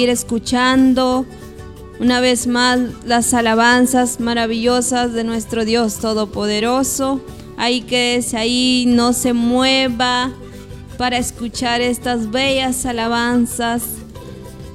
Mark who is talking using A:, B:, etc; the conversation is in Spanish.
A: ir escuchando una vez más las alabanzas maravillosas de nuestro Dios Todopoderoso. Ahí quédese ahí, no se mueva para escuchar estas bellas alabanzas